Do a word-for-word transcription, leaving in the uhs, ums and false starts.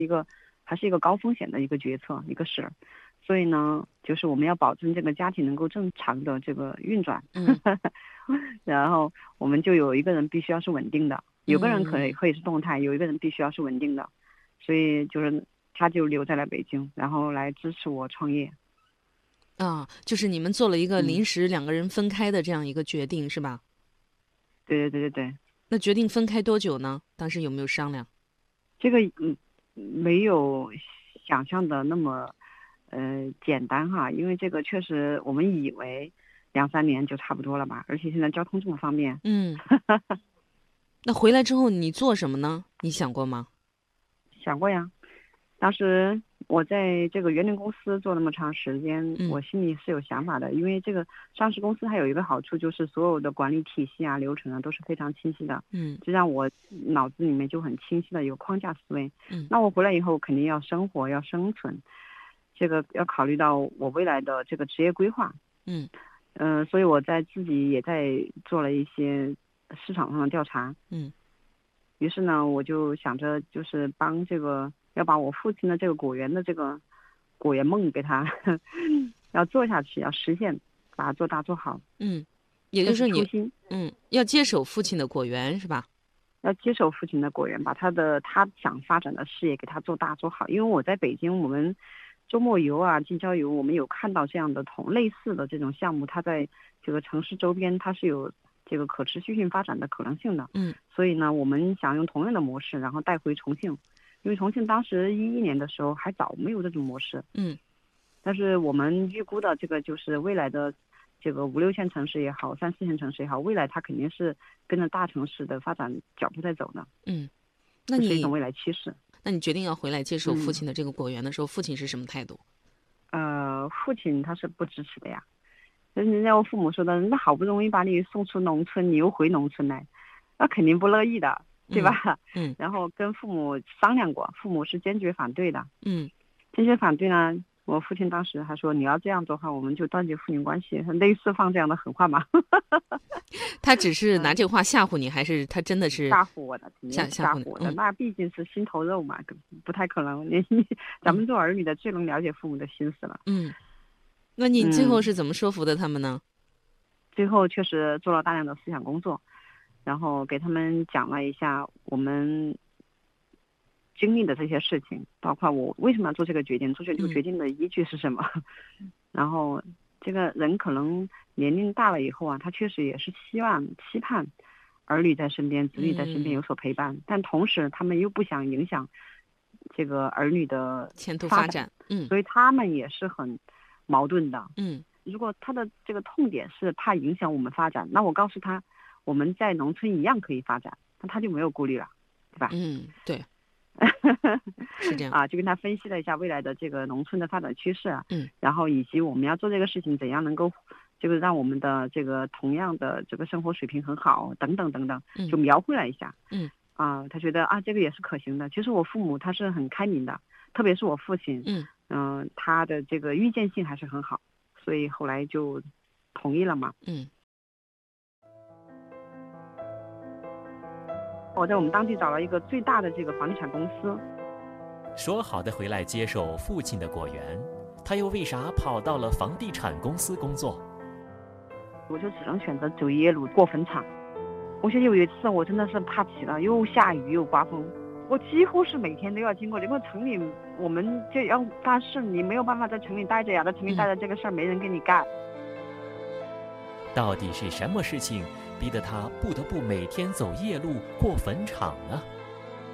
一个还是一个高风险的一个决策一个事儿，所以呢，就是我们要保证这个家庭能够正常的这个运转， 嗯然后我们就有一个人必须要是稳定的，有个人可以嗯可以是动态，有一个人必须要是稳定的，所以就是他就留在了北京，然后来支持我创业。 啊，就是你们做了一个嗯， 临时两个人分开的这样一个决定，是吧？ 对对对对对， 那决定分开多久呢？当时有没有商量？ 这个嗯没有想象的那么呃简单哈，因为这个确实我们以为两三年就差不多了吧，而且现在交通这么方便。 嗯，那回来之后你做什么呢？你想过吗？ 想过呀，当时我在这个园林公司做那么长时间， 嗯我心里是有想法的，因为这个上市公司它有一个好处，就是所有的管理体系啊、流程啊都是非常清晰的， 嗯就让我脑子里面就很清晰的有框架思维。 嗯那我回来以后肯定要生活，要生存，这个要考虑到我未来的这个职业规划。 嗯嗯、呃所以我在自己也在做了一些市场上的调查。 嗯于是呢，我就想着就是帮这个要把我父亲的这个果园的这个果园梦给他要做下去，要实现，把它做大做好， 嗯，也就这是说你是初心。 嗯要接手父亲的果园是吧？ 要接手父亲的果园，把他的他想发展的事业给他做大做好。因为我在北京，我们周末游啊、近郊游，我们有看到这样的同类似的这种项目，它在这个城市周边它是有这个可持续性发展的可能性的。 嗯所以呢，我们想用同样的模式，然后带回重庆，因为重庆当时一一年的时候还早，没有这种模式。 嗯但是我们预估的这个就是未来的这个五六线城市也好，三四线城市也好，未来它肯定是跟着大城市的发展脚步在走的， 嗯，那你这是一种未来趋势。 那你决定要回来接手父嗯， 亲的这个果园的时候，父亲是什么态度？ 呃，父亲他是不支持的呀。人家我父母说的，那好不容易把你送出农村，你又回农村来，那肯定不乐意的，对吧？ 嗯嗯然后跟父母商量过，父母是坚决反对的。 嗯坚决反对呢，我父亲当时还说你要这样做的话，我们就断绝父女关系，类似放这样的狠话嘛。 他只是拿嗯， 这个话吓唬你，还是他真的是吓唬我的，肯定是吓吓唬你？ 吓唬我的， 嗯那毕竟是心头肉嘛，不太可能。你你咱嗯们做儿女的最能了解父母的心思了。 嗯，那你最后嗯， 是怎么说服的他们呢？ 最后确实做了大量的思想工作，然后给他们讲了一下我们经历的这些事情，包括我为什么要做这个决定，做这个嗯决定的依据是什么。然后这个人可能年龄大了以后啊，他确实也是希望期盼儿女在身边，子女在身边嗯， 有所陪伴，但同时他们又不想影响这个儿女的前途发展， 发展，嗯所以他们也是很矛盾的。 嗯如果他的这个痛点是怕影响我们发展，那我告诉他，我们在农村一样可以发展，那他就没有顾虑了，对吧？ 嗯，对，是这样， 啊，就跟他分析了一下未来的这个农村的发展趋势啊， 嗯然后以及我们要做这个事情怎样能够，这个让我们的这个同样的这个生活水平很好，等等等等，就嗯描绘了一下。 嗯啊，他觉得啊这个也是可行的。其实我父母他是很开明的，特别是我父亲， 嗯嗯、他的这个预见性还是很好，所以后来就同意了嘛。 嗯我在我们当地找了一个最大的这个房地产公司。 说好的回来接手父亲的果园，他又为啥跑到了房地产公司工作？ 我就只能选择走夜路过坟场。我记得有一次我真的是怕极了，又下雨又刮风，我几乎是每天都要经过。因为城里我们就要办事，你没有办法在城里待着呀，在城里待着这个事儿没人给你干。 到底是什么事情逼得他不得不每天走夜路过坟场呢？